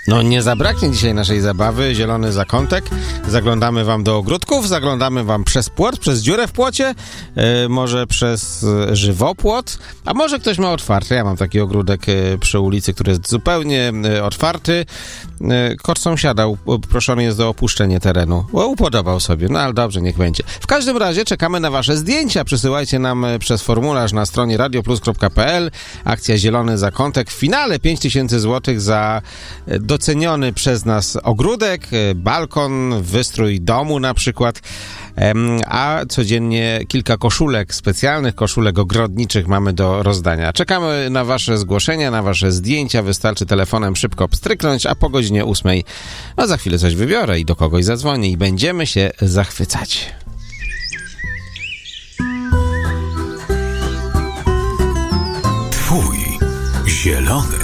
No nie zabraknie dzisiaj naszej zabawy, zielony zakątek. Zaglądamy wam do ogródków, zaglądamy wam przez płot, przez dziurę w płocie, może przez żywopłot, a może ktoś ma otwarty. Ja mam taki ogródek przy ulicy, który jest zupełnie otwarty. Kot sąsiada proszony jest o opuszczenie terenu. Upodobał sobie, no ale dobrze, niech będzie. W każdym razie czekamy na wasze zdjęcia. Przysyłajcie nam przez formularz na stronie radioplus.pl. Akcja Zielony Zakątek. W finale 5000 zł za doceniony przez nas ogródek, balkon, wystrój domu na przykład, a codziennie kilka koszulek specjalnych, koszulek ogrodniczych mamy do rozdania. Czekamy na wasze zgłoszenia, na wasze zdjęcia. Wystarczy telefonem szybko pstryknąć, a po godzinie 8 no za chwilę coś wybiorę i do kogoś zadzwonię i będziemy się zachwycać. Twój zielony